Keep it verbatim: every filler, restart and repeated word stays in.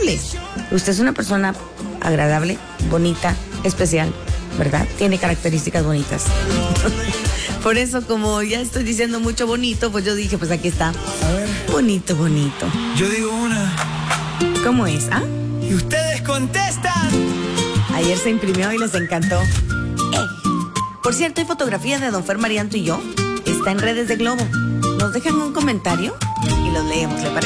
agradable. Usted es una persona agradable, bonita, especial, ¿verdad? Tiene características bonitas. Por eso, como ya estoy diciendo mucho bonito, pues yo dije, pues aquí está. A ver. Bonito, bonito. Yo digo una. ¿Cómo es, ah? Y ustedes contestan. Ayer se imprimió y les encantó. Eh. Por cierto, hay fotografía de don Fer Marianto y yo. Está en redes de Globo. Nos dejan un comentario y los leemos, ¿le parece?